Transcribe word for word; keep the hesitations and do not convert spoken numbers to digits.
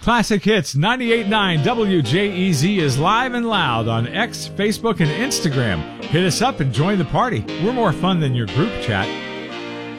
Classic Hits ninety-eight point nine W J E Z is live and loud on X, Facebook, and Instagram. Hit us up and join the party. We're more fun than your group chat.